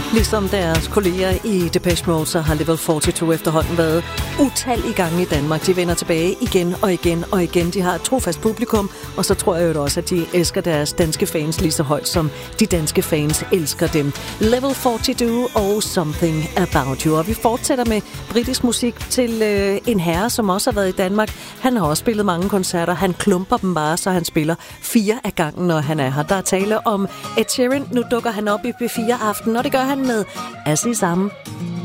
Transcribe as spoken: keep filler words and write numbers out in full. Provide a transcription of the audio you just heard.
Ligesom deres kolleger i Depeche Mode, så har Level fireogfyrre efterhånden været utallige gange i Danmark. De vender tilbage igen og igen og igen. De har et trofast publikum, og så tror jeg jo også, at de elsker deres danske fans lige så højt, som de danske fans elsker dem. Level fireogfyrre og Something About You. Og vi fortsætter med britisk musik til øh, en herre, som også har været i Danmark. Han har også spillet mange koncerter. Han klumper dem bare, så han spiller fire af gangen, når han er her. Der er tale om Ed Sheeran. Nu dukker han op i P fire Aften, og det gør han med Azizam.